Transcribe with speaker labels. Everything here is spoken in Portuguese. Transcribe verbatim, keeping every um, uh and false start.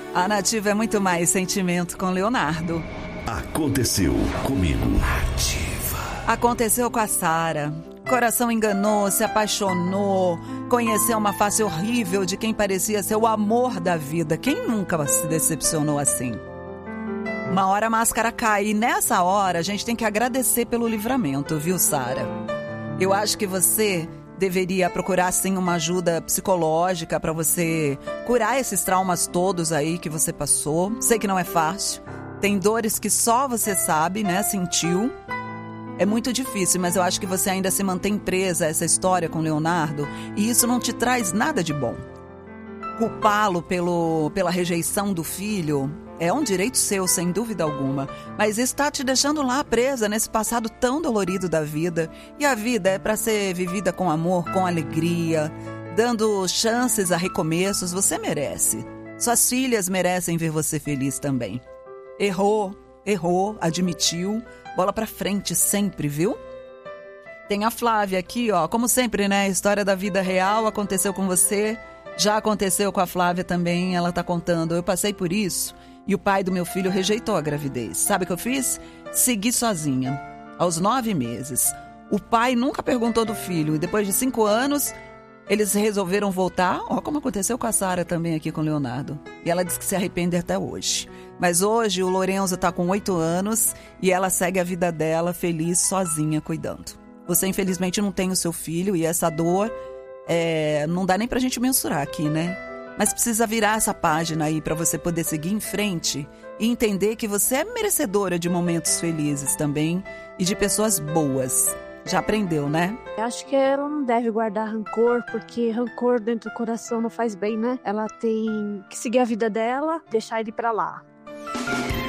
Speaker 1: A Nativa é muito mais sentimento com Leonardo.
Speaker 2: Aconteceu comigo.
Speaker 1: Nativa. Aconteceu com a Sara. Coração enganou, se apaixonou, conheceu uma face horrível de quem parecia ser o amor da vida. Quem nunca se decepcionou assim? Uma hora a máscara cai e nessa hora a gente tem que agradecer pelo livramento, viu, Sara? Eu acho que você deveria procurar, sim, uma ajuda psicológica para você curar esses traumas todos aí que você passou. Sei que não é fácil. Tem dores que só você sabe, né? Sentiu. É muito difícil, mas eu acho que você ainda se mantém presa a essa história com Leonardo e isso não te traz nada de bom. Culpá-lo pelo, pela rejeição do filho é um direito seu, sem dúvida alguma, mas está te deixando lá presa nesse passado tão dolorido da vida. E a vida é para ser vivida com amor, com alegria, dando chances a recomeços. Você merece. Suas filhas merecem ver você feliz também. Errou, errou, admitiu. Bola pra frente sempre, viu? Tem a Flávia aqui, ó. Como sempre, né? História da vida real aconteceu com você. Já aconteceu com a Flávia também. Ela tá contando. Eu passei por isso e o pai do meu filho rejeitou a gravidez. Sabe o que eu fiz? Segui sozinha. Aos nove meses. O pai nunca perguntou do filho. E depois de cinco anos, eles resolveram voltar. Ó, como aconteceu com a Sara também aqui com o Leonardo. E ela disse que se arrepende até hoje. Mas hoje o Lorenzo tá com oito anos e ela segue a vida dela feliz, sozinha, cuidando. Você, infelizmente, não tem o seu filho e essa dor é, não dá nem pra gente mensurar aqui, né? Mas precisa virar essa página aí pra você poder seguir em frente e entender que você é merecedora de momentos felizes também e de pessoas boas. Já aprendeu, né?
Speaker 3: Eu acho que ela não deve guardar rancor, porque rancor dentro do coração não faz bem, né? Ela tem que seguir a vida dela, deixar ele pra lá.